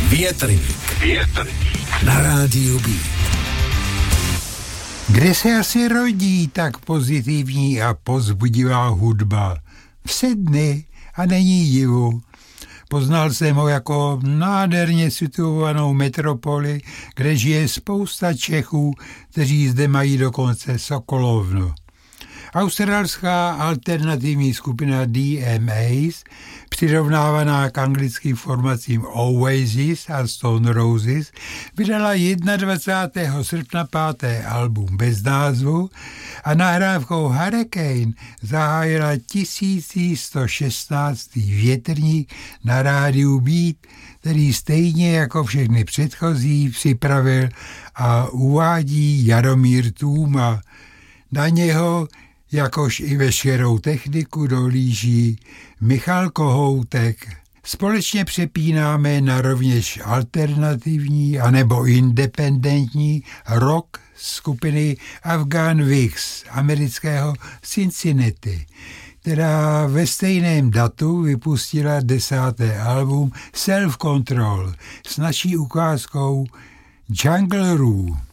Větrník na rádiu Beat. Kde se asi rodí tak pozitivní a povzbudivá hudba? V Sydney, a není divu. Poznal jsem ho jako nádherně situovanou metropoli, kde žije spousta Čechů, kteří zde mají dokonce sokolovnu. Australská alternativní skupina DMAs, přirovnávaná k anglickým formacím Oasis a Stone Roses, vydala 21. srpna 5. album bez názvu a nahrávkou Hurricane zahájila 1116. větrník na rádiu Beat, který stejně jako všechny předchozí připravil a uvádí Jaromír Tůma. Na něho jakož i veškerou techniku dohlíží Michal Kohoutek. Společně přepínáme na rovněž alternativní anebo independentní rock skupiny Afghan Wigs amerického Cincinnati, která ve stejném datu vypustila 10. album Self Control s naší ukázkou Jungle Roo.